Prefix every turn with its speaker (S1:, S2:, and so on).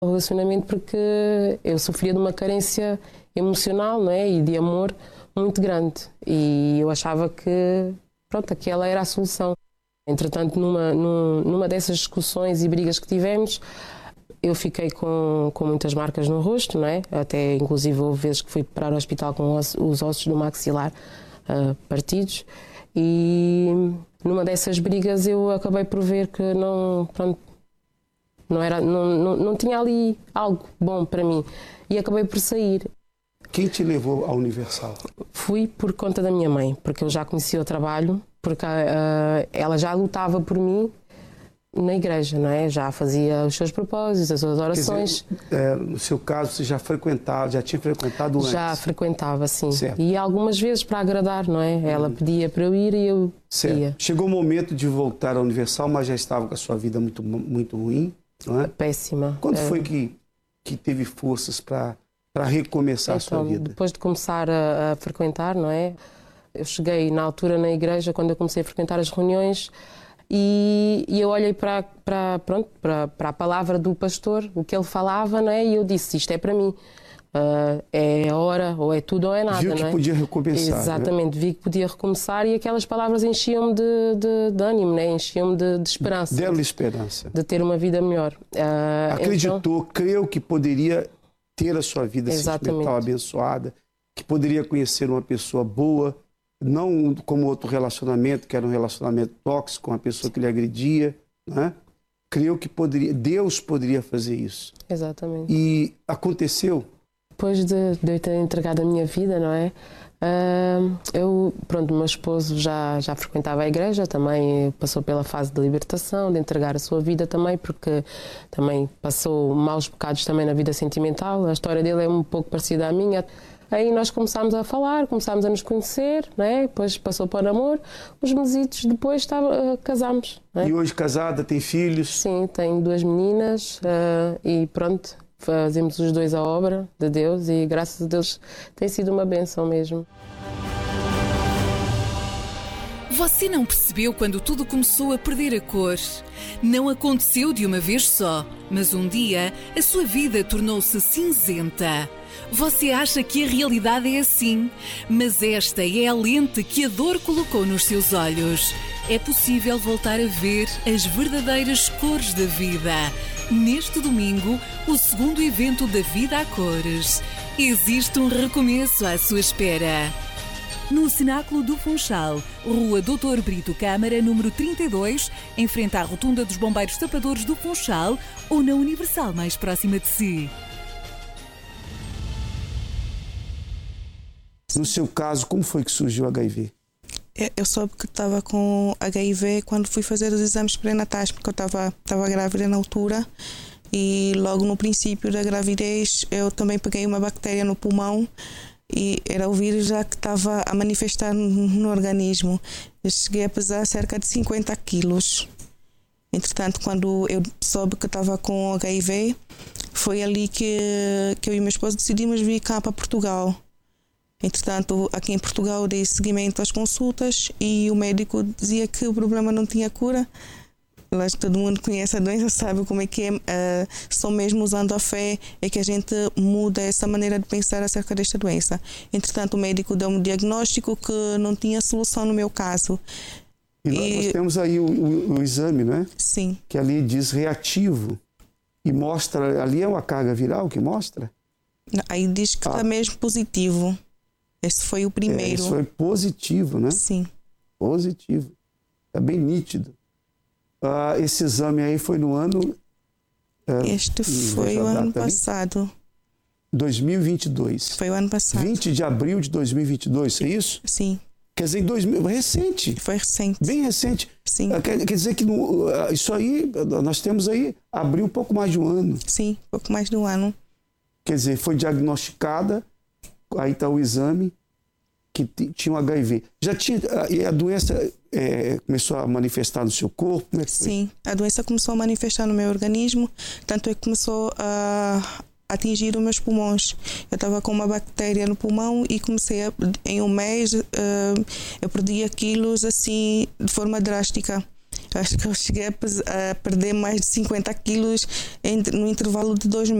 S1: O relacionamento porque eu sofria de uma carência emocional, não é? E de amor muito grande. E eu achava que, pronto, aquela era a solução. Entretanto, numa dessas discussões e brigas que tivemos, eu fiquei com muitas marcas no rosto, não é? Até, inclusive, houve vezes que fui parar ao hospital com os ossos do maxilar partidos. E numa dessas brigas eu acabei por ver que não tinha ali algo bom para mim. E acabei por sair.
S2: Quem te levou à Universal?
S1: Fui por conta da minha mãe, porque eu já conhecia o trabalho, porque ela já lutava por mim na igreja, não é? Já fazia os seus propósitos, as suas orações.
S2: Quer dizer, no seu caso, você já tinha frequentado antes?
S1: Já frequentava, sim.
S2: Certo.
S1: E algumas vezes para agradar, não é? Ela pedia para eu ir e eu ia.
S2: Chegou o momento de voltar à Universal, mas já estava com a sua vida muito, muito ruim, não é?
S1: Péssima.
S2: Quando foi que teve forças para recomeçar a sua vida?
S1: Depois de começar a frequentar, não é? Eu cheguei na altura na igreja, quando eu comecei a frequentar as reuniões, e eu olhei para a palavra do pastor, o que ele falava, não é? E eu disse, isto é para mim. É a hora, ou é tudo ou é nada.
S2: Viu que
S1: não é?
S2: Podia recomeçar.
S1: Exatamente, vi que podia recomeçar e aquelas palavras enchiam-me de ânimo, né? Enchiam-me de esperança.
S2: Deram-lhe esperança.
S1: De ter uma vida melhor.
S2: Acreditou, creu que poderia ter a sua vida sentimental abençoada, que poderia conhecer uma pessoa boa, não como outro relacionamento, que era um relacionamento tóxico, com uma pessoa que lhe agredia, né? Creu que Deus poderia fazer isso.
S1: Exatamente.
S2: E aconteceu?
S1: Depois de eu ter entregado a minha vida, não é? Meu esposo já frequentava a igreja, também passou pela fase de libertação, de entregar a sua vida também, porque também passou maus bocados também na vida sentimental. A história dele é um pouco parecida à minha. Aí nós começámos a falar, começámos a nos conhecer, não é? Depois passou para o namoro, uns mesitos depois casámos. Não é?
S2: E hoje casada, tem filhos?
S1: Sim, tenho 2 meninas e pronto, fazemos os 2 a obra de Deus e graças a Deus tem sido uma bênção mesmo.
S3: Você não percebeu quando tudo começou a perder a cor? Não aconteceu de uma vez só, mas um dia a sua vida tornou-se cinzenta. Você acha que a realidade é assim, mas esta é a lente que a dor colocou nos seus olhos. É possível voltar a ver as verdadeiras cores da vida. Neste domingo, o 2º evento da Vida a Cores. Existe um recomeço à sua espera. No Cenáculo do Funchal, Rua Dr. Brito Câmara, número 32, em frente à Rotunda dos Bombeiros Tapadores do Funchal ou na Universal mais próxima de si.
S2: No seu caso, como foi que surgiu o HIV?
S4: Eu soube que estava com HIV quando fui fazer os exames pré-natais, porque eu estava grávida na altura e logo no princípio da gravidez eu também peguei uma bactéria no pulmão e era o vírus já que estava a manifestar no organismo. Eu cheguei a pesar cerca de 50 quilos. Entretanto, quando eu soube que estava com HIV, foi ali que eu e meu esposo decidimos vir cá para Portugal. Entretanto, aqui em Portugal dei seguimento às consultas e o médico dizia que o problema não tinha cura. Mas todo mundo conhece a doença, sabe como é que é. Só mesmo usando a fé é que a gente muda essa maneira de pensar acerca desta doença. Entretanto, o médico deu um diagnóstico que não tinha solução no meu caso.
S2: E nós temos aí o exame, não é?
S4: Sim.
S2: Que ali diz reativo. E mostra, ali é uma carga viral que mostra?
S4: Aí diz que está mesmo positivo. Esse foi o primeiro.
S2: Esse foi positivo, né?
S4: Sim.
S2: Positivo. Está bem nítido. Esse exame aí foi no ano...
S4: Este foi o ano passado.
S2: 2022.
S4: Foi o ano passado.
S2: 20 de abril de 2022, é isso?
S4: Sim.
S2: Quer dizer, recente.
S4: Foi recente.
S2: Bem recente.
S4: Sim.
S2: Quer dizer que isso aí, nós temos aí, abriu um pouco mais de um ano.
S4: Sim, pouco mais de um ano.
S2: Quer dizer, foi diagnosticada, aí está o exame, que tinha um HIV. Já tinha, e a doença começou a manifestar no seu corpo? Como é que foi? Sim,
S4: a doença começou a manifestar no meu organismo, tanto é que começou a atingir os meus pulmões. Eu estava com uma bactéria no pulmão e em um mês eu perdia quilos assim de forma drástica. Acho que eu cheguei a perder mais de 50 quilos no intervalo de 2 meses.